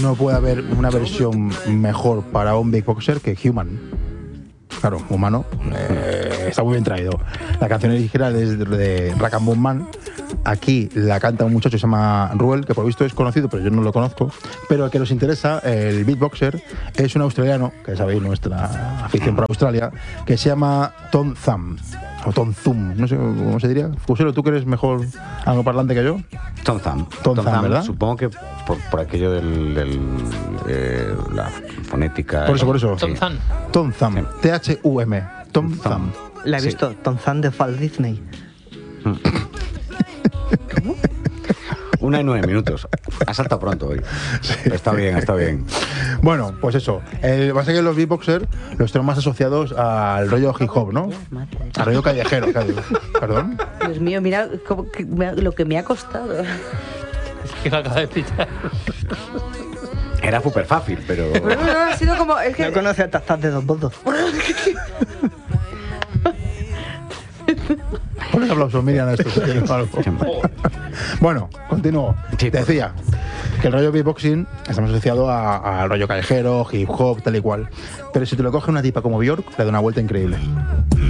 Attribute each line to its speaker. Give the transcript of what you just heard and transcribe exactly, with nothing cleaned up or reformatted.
Speaker 1: no puede haber una versión mejor para un beatboxer que Human. Claro, humano, eh, está muy bien traído. La canción original es de Rack and Bone Man. Aquí la canta un muchacho que se llama Ruel, que por visto es conocido, pero yo no lo conozco. Pero el que nos interesa, el beatboxer, es un australiano, que sabéis nuestra afición por Australia, que se llama Tom Thumb. O Tom Thumb, no sé cómo se diría. Fusero, ¿tú que eres mejor angloparlante que yo?
Speaker 2: Tom Thumb.
Speaker 1: Tom Thumb, ¿verdad?
Speaker 2: Supongo que por, por aquello del, del eh, la fonética.
Speaker 1: Por eso, por eso.
Speaker 3: Tom Thumb.
Speaker 1: Tom Thumb.
Speaker 2: Sí.
Speaker 1: T H U M. Tom Thumb.
Speaker 4: La he
Speaker 2: Sí.
Speaker 4: visto, Tom Thumb de Walt Disney.
Speaker 2: Una y nueve minutos. Ha saltado pronto hoy.
Speaker 1: Sí.
Speaker 2: Está bien, está bien.
Speaker 1: Bueno, pues eso. El, pasa que los beatboxers los tenemos más asociados al rollo hip hop, ¿no? Al rollo callejero. call- Perdón.
Speaker 5: Dios mío, mira cómo que me ha- lo que me ha costado.
Speaker 3: Es que lo acabo de pillar.
Speaker 2: Era súper fácil, pero.
Speaker 5: Pero no, no, ha sido como. Es
Speaker 4: No
Speaker 5: que,
Speaker 4: conoce a Tazaz de dos votos.
Speaker 1: Pon un aplauso, Miriam, a esto. si quieres algo. Bueno, continúo.
Speaker 2: Sí,
Speaker 1: Te decía que el rollo beatboxing estamos asociado a- al rollo callejero, hip hop, tal y cual. Pero si te lo coge una tipa como Björk, le da una vuelta increíble.